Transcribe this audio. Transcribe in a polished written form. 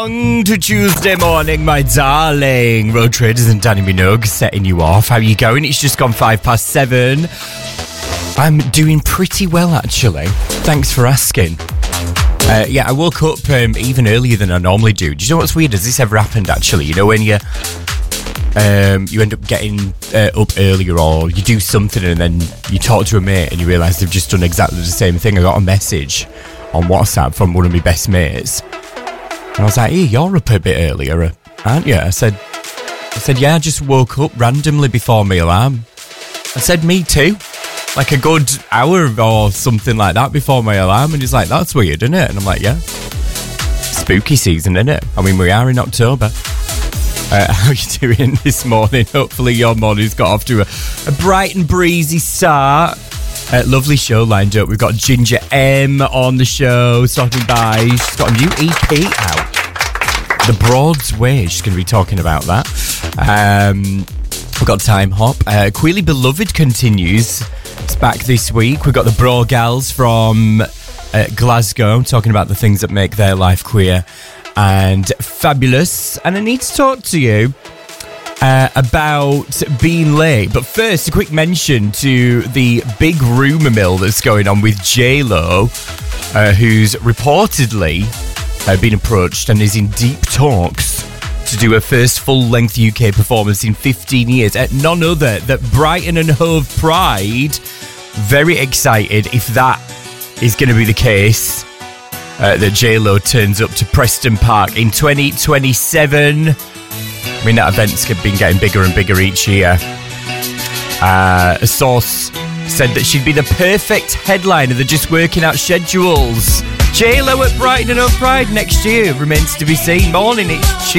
long to Tuesday morning, my darling. Road Traders and Danny Minogue setting you off. How are you going? It's just gone 7:05. I'm doing pretty well, actually. Thanks for asking. I woke up even earlier than I normally do. Do you know what's weird? Has this ever happened, actually? You know, when you end up getting up earlier, or you do something and then you talk to a mate and you realise they've just done exactly the same thing. I got a message on WhatsApp from one of my best mates. And I was like, hey, you're up a bit earlier, aren't you? I said, yeah, I just woke up randomly before my alarm. I said, me too. Like a good hour or something like that before my alarm. And he's like, that's weird, isn't it? And I'm like, yeah. Spooky season, isn't it? I mean, we are in October. How are you doing this morning? Hopefully your morning's got off to a bright and breezy start. Lovely show lined up. We've got Ginger M on the show, stopping by. She's got a new EP out. The Broad's Way. She's going to be talking about that. We've got Time Hop. Queerly Beloved continues. It's back this week. We've got the Bro Gals from Glasgow talking about the things that make their life queer and fabulous. And I need to talk to you about being late. But first, a quick mention to the big rumour mill that's going on with J-Lo, who's reportedly been approached and is in deep talks to do her first full-length UK performance in 15 years at none other than Brighton and Hove Pride. Very excited if that is going to be the case, that J-Lo turns up to Preston Park in 2027. I mean, that event's been getting bigger and bigger each year. A source said that she'd be the perfect headliner. They're just working out schedules. J-Lo at Brighton and Hove Pride next year remains to be seen. Morning, it's